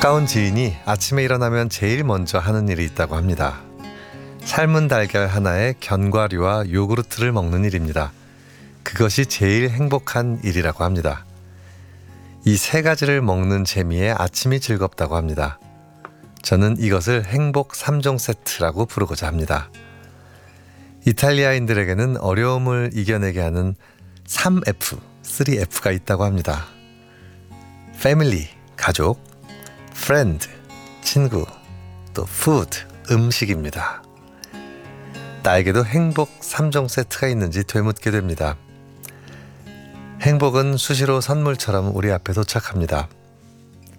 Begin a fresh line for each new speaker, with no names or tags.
가까운 지인이 아침에 일어나면 제일 먼저 하는 일이 있다고 합니다. 삶은 달걀 하나에 견과류와 요구르트를 먹는 일입니다. 그것이 제일 행복한 일이라고 합니다. 이 세 가지를 먹는 재미에 아침이 즐겁다고 합니다. 저는 이것을 행복 3종 세트라고 부르고자 합니다. 이탈리아인들에게는 어려움을 이겨내게 하는 3F, 3F가 있다고 합니다. Family, 가족, Friend, 친구, 또 Food, 음식입니다. 나에게도 행복 3종 세트가 있는지 되묻게 됩니다. 행복은 수시로 선물처럼 우리 앞에 도착합니다.